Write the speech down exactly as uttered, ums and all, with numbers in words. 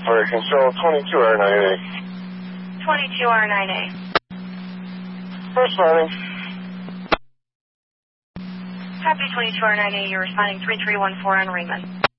For control twenty-two R nine A. twenty-two R nine A. Responding. Copy twenty-two R nine A, you're responding three three one four on Raymond.